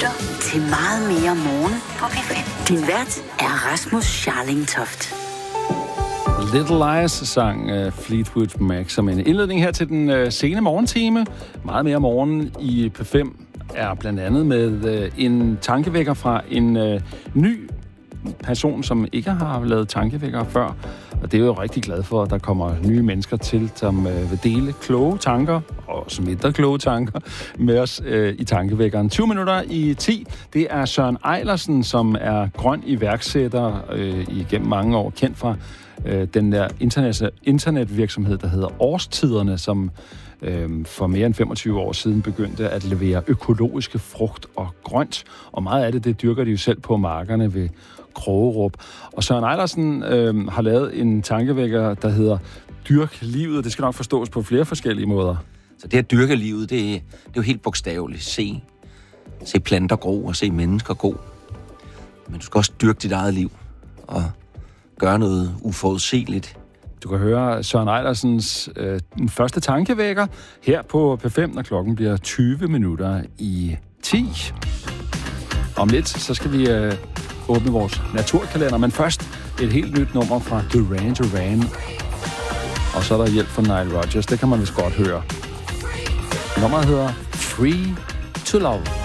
lytter til Meget mere morgen på P5. Din vært er Rasmus Scharling Toft. Little Lies sang Fleetwood Mac som en indledning her til den sene morgentime. Meget mere morgen i P5 er blandt andet med en tankevækker fra en ny person, som ikke har lavet tankevækker før. Og det er jo rigtig glad for, at der kommer nye mennesker til, som vil dele kloge tanker, og også mindre kloge tanker, med os i tankevækkeren. 20 minutter i 10. Det er Søren Eilersen, som er grøn iværksætter igennem mange år, kendt fra den der internetvirksomhed, der hedder Årstiderne, som for mere end 25 år siden begyndte at levere økologiske frugt og grønt. Og meget af det dyrker de jo selv på markerne ved Krogerup. Og Søren Eilersen har lavet en tankevækker, der hedder Dyrk livet. Det skal nok forstås på flere forskellige måder. Så det at dyrke livet, det er jo helt bogstaveligt. Se planter gro og se mennesker gro. Men du skal også dyrke dit eget liv og gøre noget uforudsigeligt. Du kan høre Søren Eilersens første tankevækker her på P5, når klokken bliver 20 minutter i 10. Om lidt, så skal vi åbne vores naturkalender, men først et helt nyt nummer fra Duran Duran. Og så er der hjælp fra Nile Rodgers, det kan man vist godt høre. Nummeret hedder Free to Love.